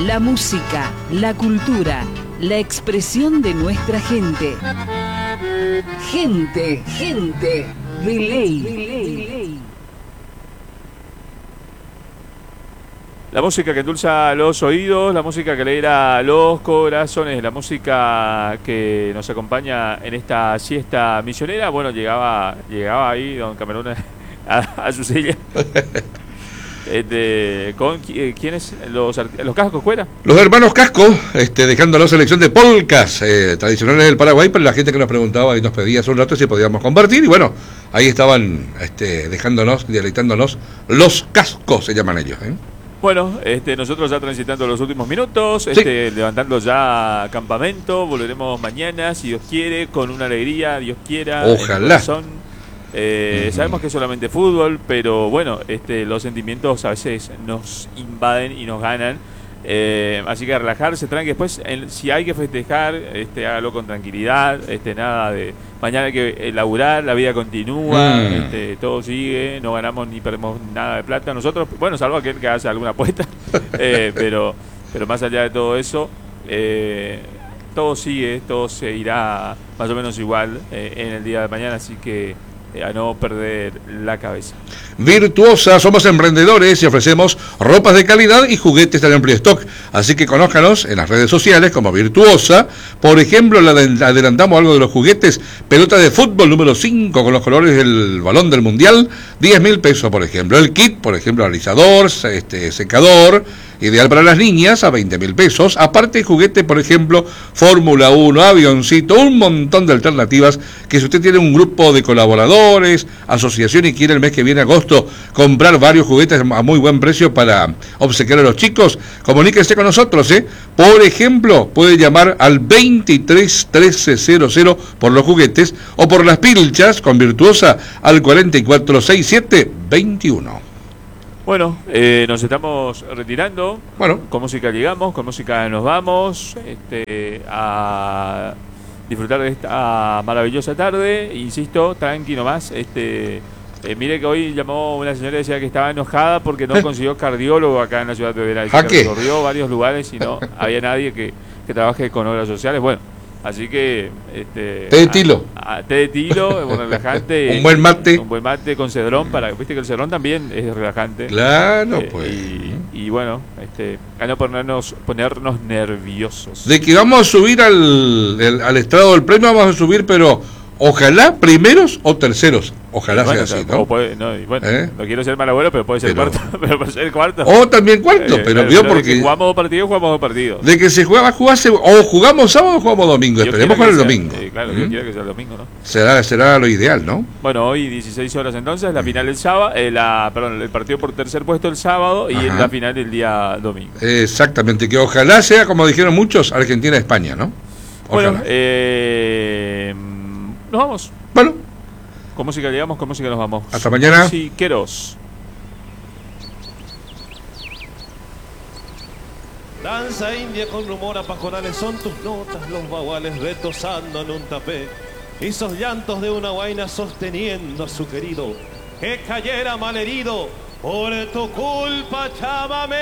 La música, la cultura, la expresión de nuestra gente. Gente de ley. La música que endulza los oídos, la música que alegra los corazones, la música que nos acompaña en esta siesta misionera. Bueno, llegaba ahí don Camerún a su silla. ¿Con quiénes? ¿Los Cascos fuera? Los hermanos Casco, dejando la selección de polcas tradicionales del Paraguay, para la gente que nos preguntaba y nos pedía hace un rato si podíamos compartir. Y bueno, ahí estaban dejándonos, deleitándonos. Los Cascos se llaman ellos, ¿eh? Bueno, nosotros ya transitando los últimos minutos, sí. Levantando ya campamento, volveremos mañana, si Dios quiere, con una alegría, Dios quiera. Ojalá. Sabemos que es solamente fútbol, pero bueno, los sentimientos a veces nos invaden y nos ganan. Así que relajarse, tranqui. Después, si hay que festejar, hágalo con tranquilidad. Nada de mañana hay que laburar, la vida continúa, todo sigue, no ganamos ni perdemos nada de plata. Nosotros, bueno, salvo aquel que hace alguna apuesta, pero más allá de todo eso, todo sigue, todo se irá más o menos igual en el día de mañana, así que a no perder la cabeza. Virtuosa, somos emprendedores y ofrecemos ropas de calidad y juguetes de amplio stock, así que conózcanos en las redes sociales como Virtuosa. Por ejemplo, le adelantamos algo de los juguetes: pelota de fútbol número 5 con los colores del balón del mundial, 10.000 pesos por ejemplo. El kit, por ejemplo, analizador, secador, ideal para las niñas, a 20.000 pesos. Aparte, juguete, por ejemplo, Fórmula 1, avioncito, un montón de alternativas que si usted tiene un grupo de colaboradores, asociación y quiere el mes que viene, agosto, comprar varios juguetes a muy buen precio para obsequiar a los chicos, comuníquese con nosotros, Por ejemplo, puede llamar al 23 1300 por los juguetes o por las pilchas con Virtuosa al 4467 21. Bueno, nos estamos retirando. Bueno, con música llegamos, con música nos vamos a disfrutar de esta maravillosa tarde. Insisto, tranqui nomás. Mire que hoy llamó una señora y decía que estaba enojada porque no consiguió cardiólogo acá en la ciudad de Veracruz. Recorrió varios lugares y no había nadie que trabaje con obras sociales. Bueno, así que té de tilo, té de tilo, un relajante, un buen mate con cedrón, viste que el cedrón también es relajante. Claro, pues. Y bueno, a no ponernos nerviosos. De que vamos a subir al estrado del premio, vamos a subir, pero ojalá primeros o terceros. Ojalá sea así, ¿no? No quiero ser mal abuelo, pero puede ser cuarto. Pero puede ser cuarto. O también cuarto, pero vio porque. De que jugamos dos partidos. De que se juega, o jugamos sábado o jugamos domingo. Esperemos con el domingo. Claro, yo quiero que sea el domingo, ¿no? Será lo ideal, ¿no? Bueno, hoy 16 horas entonces, la final el sábado, el partido por tercer puesto el sábado y la final el día domingo. Exactamente, que ojalá sea, como dijeron muchos, Argentina-España, ¿no? Ojalá. Bueno, nos vamos. Bueno. Con música llegamos, con música nos vamos. Hasta mañana. Musiqueros. Danza india con rumor a pajonales, son tus notas, los baguales retosando en un tapé. Esos llantos de una guaina sosteniendo a su querido, que cayera malherido por tu culpa, chámame.